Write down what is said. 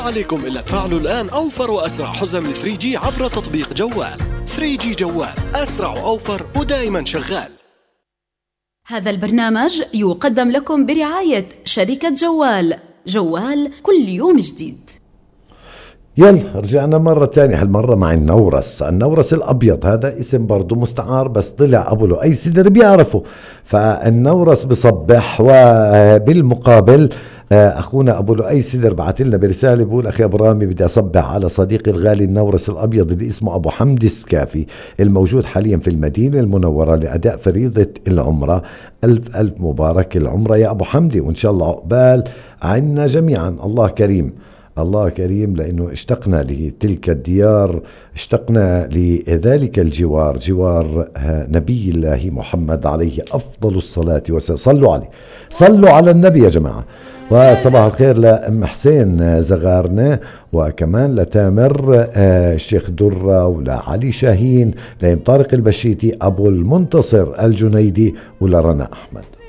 عليكم إلا تفعلوا الآن أوفر وأسرع حزم 3G عبر تطبيق جوال. 3G جوال، أسرع وأوفر ودائما شغال. هذا البرنامج يقدم لكم برعاية شركة جوال. جوال كل يوم جديد. يلا رجعنا مرة تانية، هالمرة مع النورس الأبيض. هذا اسم برضو مستعار، بس طلع أبو لؤي سدر بيعرفه. فالنورس بصبح، وبالمقابل أخونا أبو لؤي سدر بعت لنا برسالة بيقول: أخي أبو رامي، بدي أصبح على صديقي الغالي النورس الأبيض اللي اسمه أبو حمد السكافي، الموجود حاليا في المدينة المنورة لأداء فريضة العمرة. ألف ألف مبارك العمرة يا أبو حمدي، وإن شاء الله عقبال عنا جميعا. الله كريم، الله كريم، لأنه اشتقنا لتلك الديار، اشتقنا لذلك الجوار، جوار نبي الله محمد عليه أفضل الصلاة والسلام. صلوا عليه، صلوا على النبي يا جماعة. وصباح الخير لأم حسين زغارنا، وكمان لتامر الشيخ درة، ولعلي شاهين، لأم طارق البشيتي، أبو المنتصر الجنيدي، ولرنا أحمد.